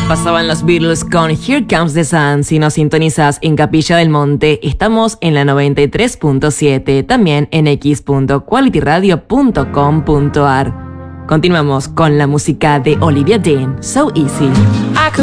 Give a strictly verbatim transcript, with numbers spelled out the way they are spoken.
Pasaban los Beatles con Here Comes the Sun. Si nos sintonizas en Capilla del Monte, estamos en la noventa y tres punto siete, también en x punto quality radio punto com punto a r. Continuamos con la música de Olivia Dean, So Easy.